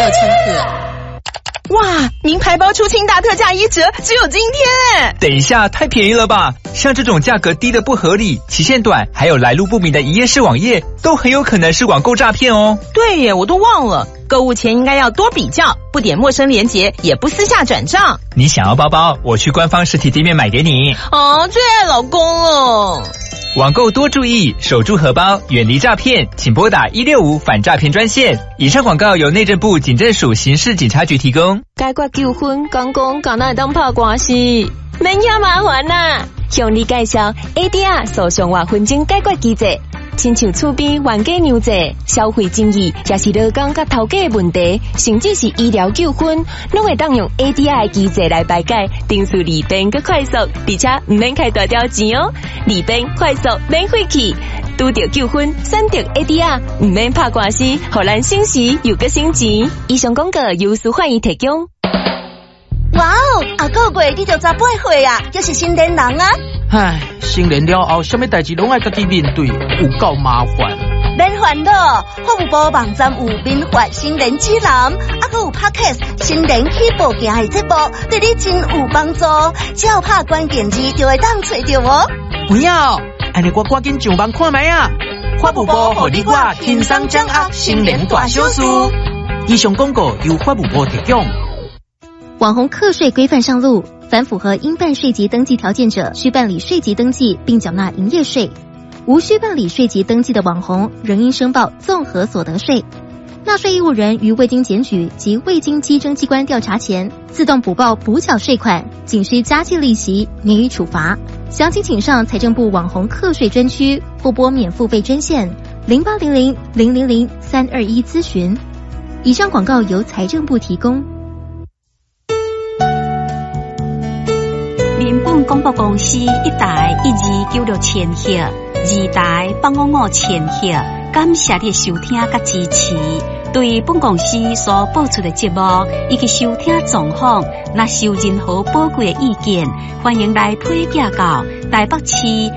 哇，名牌包出清大特价1折，只有今天！ 等一下，太便宜了吧？像这种价格低的不合理、期限短，还有来路不明的一页式网页，都很有可能是网购诈骗哦。 对耶，我都忘了，购物前应该要多比较，不点陌生连结，也不私下转账。 你想要包包，我去官方实体店面买给你。 哦，最爱老公了。 网购多注意，守住荷包，远离诈骗，请拨打165反诈骗专线。以上广告由内政部警政署刑事警察局提供。 解决纠纷，讲敢若会当拍官司，免遐麻烦啦。向你介绍 ADR 诉讼或纷争解决机制，亲像厝边冤家娘债、消费争议，也是劳工甲头家的问题，甚至是医疗纠纷，拢会当用 ADR 的机制来排解，定数利便佮快速，而且唔免开大条钱哦，利便快速免费气。拄到纠纷，选择 ADR， 唔免拍官司，互咱省时又佮省钱。以上广告由司法院提供。 哇哦，啊个月你就18岁啊，又是成年人啊！ 唉，成年了后，什么代志拢爱家己面对，有够麻烦。 免烦恼，法务部网站有民法新人指南，还有 Podcast 新人起步行的节目，对你真有帮助。只要拍关键字就会当找到哦。 有影哦，安尼我赶紧上网看卖啊！法务部互你我轻松掌握新人大小事。以上广告由法务部提供。 网红课税规范上路，凡符合应办税籍登记条件者，需办理税籍登记并缴纳营业税；无需办理税籍登记的网红，仍应申报综合所得税。纳税义务人于未经检举及未经稽征机关调查前，自动补报补缴税款，仅需加计利息，免予处罚。详情请上财政部网红课税专区或拨免付费专线0800-000-321咨询。以上广告由财政部提供。 民本广播公司1台1296千赫，2台855千赫，感谢你的收听甲支持。对本公司所播出的节目以及收听状况，若有任何宝贵的意见，欢迎来推荐到台北市